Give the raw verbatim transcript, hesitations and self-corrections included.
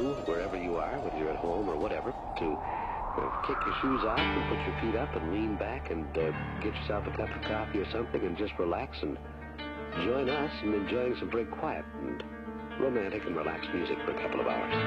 you, wherever you are, whether you're at home or whatever, to uh, kick your shoes off and put your feet up and lean back and uh, get yourself a cup of coffee or something and just relax and join us in enjoying some very quiet and romantic and relaxed music for a couple of hours.